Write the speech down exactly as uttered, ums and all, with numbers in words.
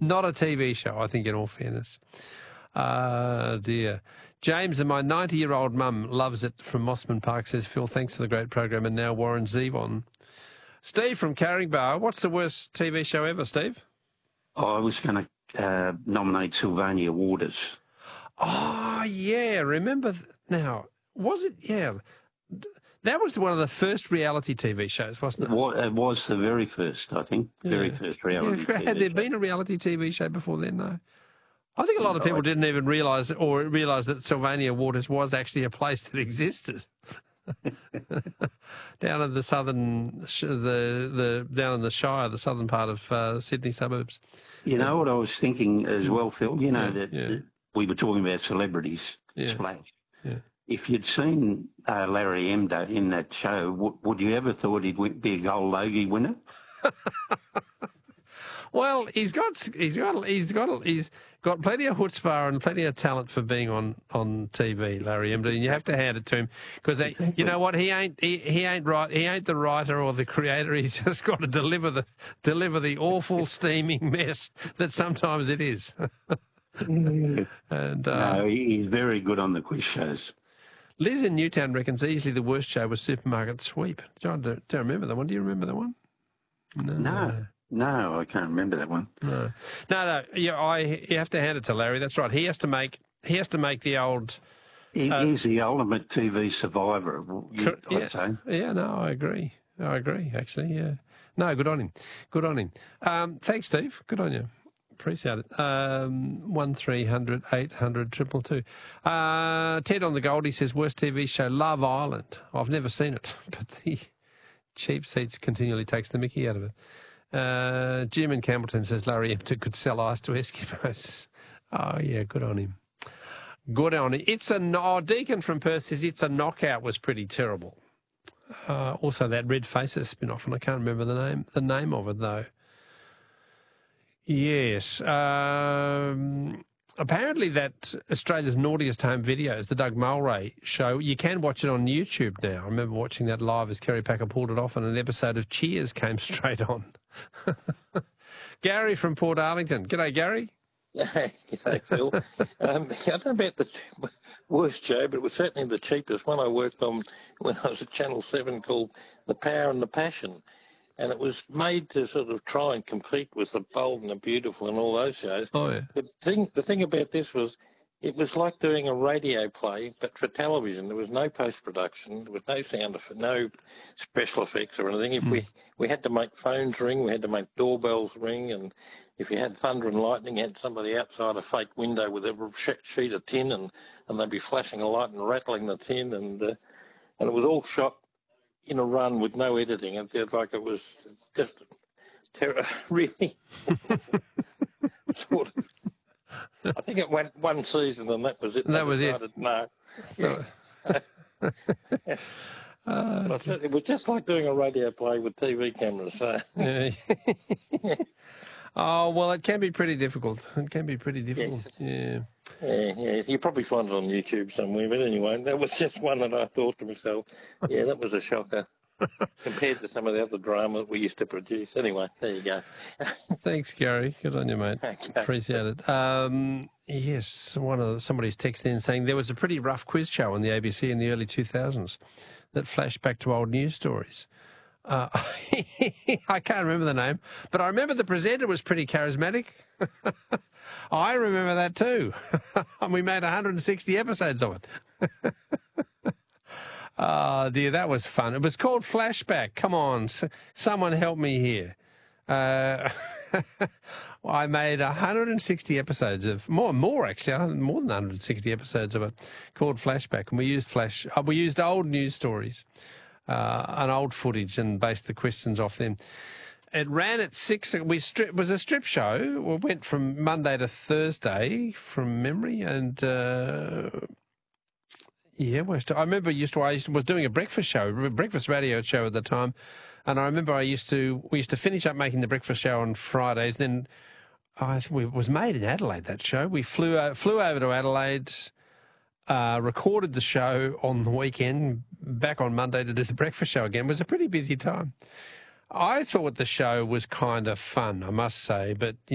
Not a T V show, I think, in all fairness. Uh, dear. James and my ninety-year-old mum loves it from Mossman Park, says Phil. Thanks for the great program. And now Warren Zevon. Steve from Caringbah. What's the worst T V show ever, Steve? Oh, I was going to uh, nominate Sylvania Waters. Oh, yeah. Remember th- now, was it? Yeah. That was one of the first reality T V shows, wasn't it? It was, it was the very first, I think. Yeah. Very first reality yeah. T V Had there show. been a reality T V show before then? No. I think a lot of people didn't even realise or realise that Sylvania Waters was actually a place that existed. Down in the southern, the the down in the Shire, the southern part of uh, Sydney suburbs. You know what I was thinking as well, Phil? You know, yeah, that, yeah. that we were talking about celebrities, Yeah. Splash. Yeah. If you'd seen uh, Larry Emdo in that show, w- would you ever thought he'd win- be a Gold Logie winner? Well, he's got he's got he's got he's got plenty of chutzpah and plenty of talent for being on, on T V, Larry Emdo, and you have to hand it to him because you know what, he ain't he, he ain't right he ain't the writer or the creator. He's just got to deliver the deliver the awful steaming mess that sometimes it is. and uh, No, he- he's very good on the quiz shows. Liz in Newtown reckons easily the worst show was Supermarket Sweep. John, do, do you remember that one? Do you remember that one? No. No, no, I can't remember that one. No, no, no. Yeah, I. You have to hand it to Larry. That's right. He has to make. He has to make the old. He, Uh, he's the ultimate T V survivor, you- I'd yeah, say. yeah. No, I agree. I agree. Actually, yeah. No, good on him. Good on him. Um, thanks, Steve. Good on you. Appreciate it. Um, one three hundred eight hundred triple two. Uh, Ted on the Goldie says worst T V show Love Island. I've never seen it, but the cheap seats continually takes the mickey out of it. Uh, Jim in Campbellton says Larry Emdo could sell ice to Eskimos. Oh, yeah, good on him. Good on him. It's a, oh, Deacon from Perth says It's a Knockout was pretty terrible. Uh, also that Red Faces spin-off, and I can't remember the name, the name of it, though. Yes. Um, apparently that Australia's Naughtiest Home Videos, the Doug Mulray show, you can watch it on YouTube now. I remember watching that live as Kerry Packer pulled it off and an episode of Cheers came straight on. Gary from Port Arlington. G'day, Gary. G'day, Phil. um, I don't know about the worst show, but it was certainly the cheapest one I worked on when I was at Channel seven called The Power and the Passion. And it was made to sort of try and compete with The Bold and the Beautiful and all those shows. Oh, yeah. The thing, the thing about this was it was like doing a radio play, but for television. There was no post-production. There was no sound effect, no special effects or anything. If mm. we, we had to make phones ring, we had to make doorbells ring, and if you had thunder and lightning, you had somebody outside a fake window with a sheet of tin, and, and they'd be flashing a light and rattling the tin, and uh, and it was all shot in a run with no editing. It did like it was just ter- really sort of. I think it went one season and that was it. That was it. No. Yeah. uh, it was just like doing a radio play with T V cameras. So. Yeah. Oh, well, it can be pretty difficult. It can be pretty difficult. Yes. Yeah. Yeah, yeah. You probably find it on YouTube somewhere, but anyway, that was just one that I thought to myself, yeah, that was a shocker. Compared to some of the other dramas we used to produce. Anyway, there you go. Thanks, Gary. Good on you, mate. Okay. Appreciate it. Um, yes, one of the, somebody's texted in saying there was a pretty rough quiz show on the A B C in the early two thousands that flashed back to old news stories. Uh, I can't remember the name, but I remember the presenter was pretty charismatic. I remember that too. And we made one hundred sixty episodes of it. Oh, dear, that was fun. It was called Flashback. Come on, s- someone help me here. Uh, I made one hundred sixty episodes of, more, more actually, more than one hundred sixty episodes of it, called Flashback. And we used flash, uh, we used old news stories, uh, and old footage, and based the questions off them. It ran at six. We strip, it was a strip show. We went from Monday to Thursday from memory, and uh, yeah, I remember I used to. I used to, was doing a breakfast show, a breakfast radio show at the time, and I remember I used to. We used to finish up making the breakfast show on Fridays. Then I it was made in Adelaide. That show. We flew uh, flew over to Adelaide, uh, recorded the show on the weekend, back on Monday to do the breakfast show again. It was a pretty busy time. I thought the show was kind of fun, I must say, but